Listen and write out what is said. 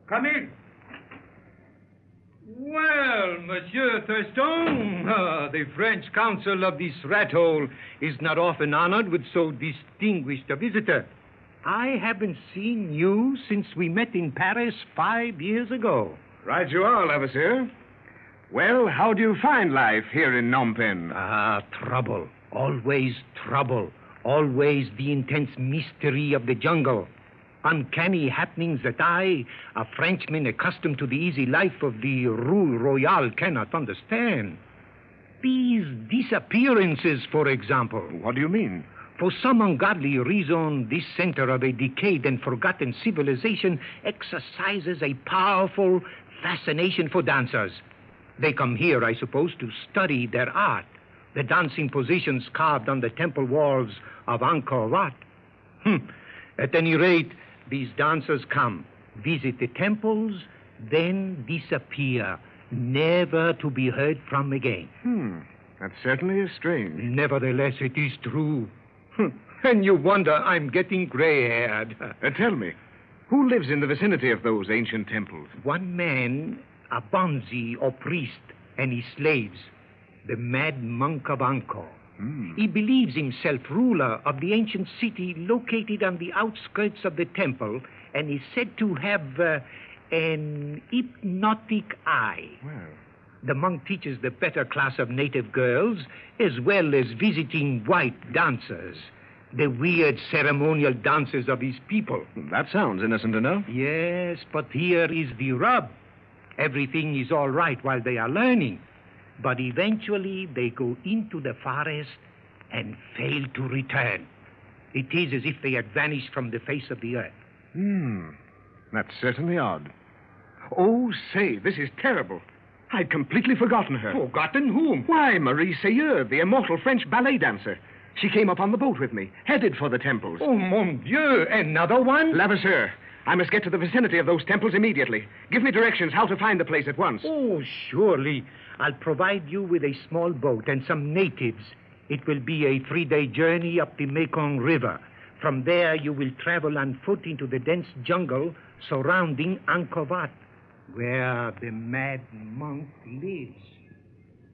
Come in. Well, Monsieur Thurston, the French council of this rat hole is not often honored with so distinguished a visitor. I haven't seen you since we met in Paris 5 years ago. Right you are, Levasseur. Well, how do you find life here in Phnom Penh? Trouble. Always trouble. Always the intense mystery of the jungle. Uncanny happenings that I, a Frenchman accustomed to the easy life of the Rue Royale, cannot understand. These disappearances, for example. What do you mean? For some ungodly reason, this center of a decayed and forgotten civilization exercises a powerful fascination for dancers. They come here, I suppose, to study their art, the dancing positions carved on the temple walls of Angkor Wat. At any rate, these dancers come, visit the temples, then disappear, never to be heard from again. That certainly is strange. Nevertheless, it is true. And you wonder I'm getting gray-haired. Tell me, who lives in the vicinity of those ancient temples? One man, a bonze or priest, and his slaves, the mad monk of Angkor. He believes himself ruler of the ancient city located on the outskirts of the temple, and is said to have an hypnotic eye. Well, the monk teaches the better class of native girls, as well as visiting white dancers, the weird ceremonial dances of his people. that sounds innocent enough. Yes, but here is the rub. Everything is all right while they are learning. But eventually they go into the forest and fail to return. It is as if they had vanished from the face of the earth. That's certainly odd. Oh, say, this is terrible. I'd completely forgotten her. Forgotten whom? Why, Marie Seyeur, the immortal French ballet dancer. She came up on the boat with me, headed for the temples. Oh, mon Dieu, another one? Levasseur, I must get to the vicinity of those temples immediately. Give me directions how to find the place at once. Oh, surely. I'll provide you with a small boat and some natives. It will be a 3-day journey up the Mekong River. From there, you will travel on foot into the dense jungle surrounding Angkor Wat, where the mad monk lives.